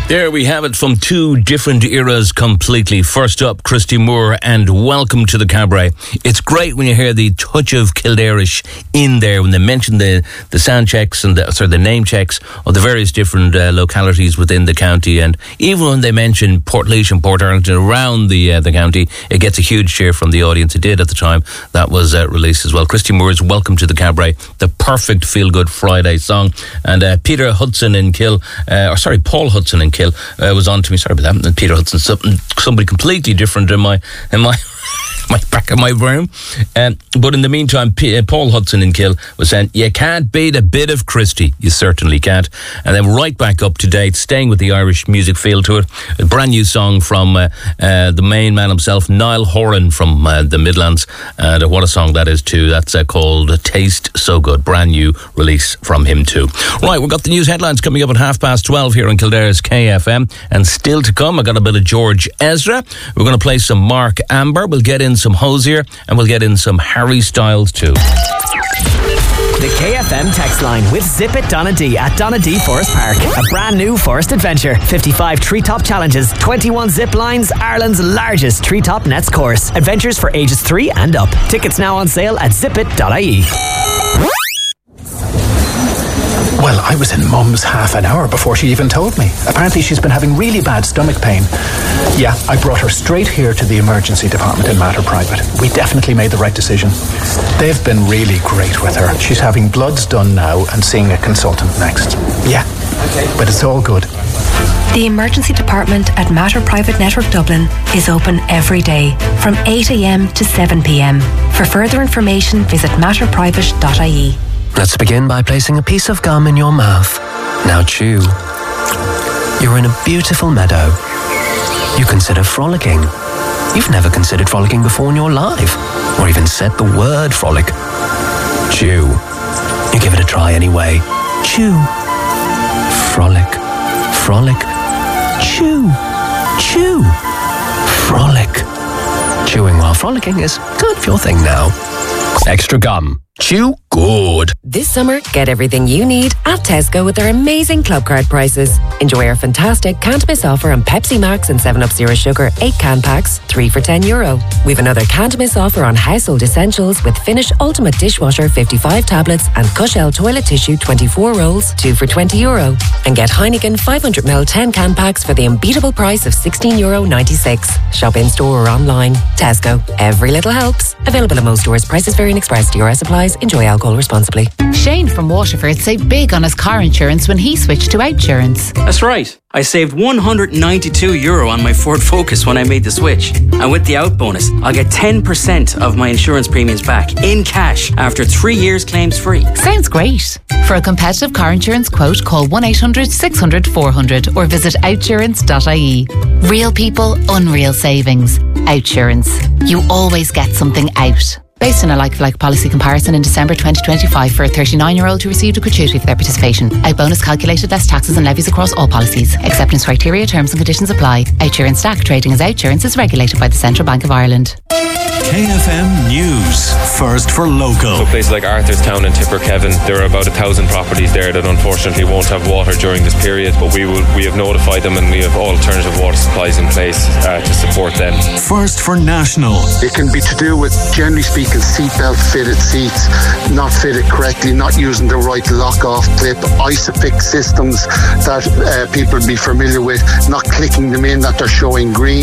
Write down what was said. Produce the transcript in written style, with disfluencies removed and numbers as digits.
There we have it from two different eras completely. First up, Christy Moore and Welcome to the Cabaret. It's great when you hear the touch of Kildarish in there, when they mention the sound checks and the name checks of the various different localities within the county. And even when they mention Portlaoise and Portarlington around the county, it gets a huge cheer from the audience. It did at the time that was released as well. Christy Moore's Welcome to the Cabaret, the perfect feel-good Friday song. And Paul Hudson in Kill was on to me. Sorry about that. And Peter Hudson, somebody completely different in my back of my room. But in the meantime, Paul Hudson in Kill was saying, you can't beat a bit of Christy. You certainly can't. And then right back up to date, staying with the Irish music feel to it. A brand new song from the main man himself, Niall Horan from the Midlands. And what a song that is too. That's called Taste So Good. Brand new release from him too. Right, we've got the news headlines coming up at 12:30 here on Kildare's KFM. And still to come, I got a bit of George Ezra. We're going to play some Mark Amber. We'll get in some Hosier, and we'll get in some Harry Styles too. The KFM text line with Zip It Donadee at Donadee Forest Park. A brand new forest adventure. 55 treetop challenges, 21 zip lines, Ireland's largest treetop nets course. Adventures for ages 3 and up. Tickets now on sale at zipit.ie. Well, I was in Mum's half an hour before she even told me. Apparently she's been having really bad stomach pain. Yeah, I brought her straight here to the emergency department in Mater Private. We definitely made the right decision. They've been really great with her. She's having bloods done now and seeing a consultant next. Yeah, but it's all good. The emergency department at Mater Private Network Dublin is open every day from 8 a.m. to 7 p.m. For further information, visit matterprivate.ie. Let's begin by placing a piece of gum in your mouth. Now chew. You're in a beautiful meadow. You consider frolicking. You've never considered frolicking before in your life, or even said the word frolic. Chew. You give it a try anyway. Chew. Frolic. Frolic. Chew. Chew. Frolic. Chewing while frolicking is kind of your thing now. Extra gum. Chew good. This summer, get everything you need at Tesco with their amazing club card prices. Enjoy our fantastic can't miss offer on Pepsi Max and 7up Zero Sugar 8 can packs, 3 for €10. We've another can't miss offer on household essentials with Finish Ultimate Dishwasher 55 tablets and Cushell toilet tissue 24 rolls, 2 for €20. And get Heineken 500ml 10 can packs for the unbeatable price of €16.96. Shop in store or online. Tesco. Every little helps. Available at most stores. Prices vary and express DRS applies. Enjoy alcohol responsibly. Shane from Waterford saved big on his car insurance when he switched to Outsurance. That's right. I saved €192 on my Ford Focus when I made the switch. And with the out bonus, I'll get 10% of my insurance premiums back in cash after 3 years claims free. Sounds great. For a competitive car insurance quote, call 1-800-600-400 or visit outsurance.ie. Real people, unreal savings. Outsurance. You always get something out. Based on a like-for-like policy comparison in December 2025 for a 39-year-old who received a gratuity for their participation. Out bonus calculated less taxes and levies across all policies. Acceptance criteria, terms and conditions apply. Outsurance Stack trading as Outsurance is regulated by the Central Bank of Ireland. KFM News. First for local. So places like Arthurstown and Tipperkevin, there are about 1,000 properties there that unfortunately won't have water during this period, but we have notified them and we have alternative water supplies in place to support them. First for national. It can be to do with, generally speaking, seatbelt fitted seats, not fitted correctly, not using the right lock-off clip, ISOFIX systems that people be familiar with, not clicking them in that they're showing green.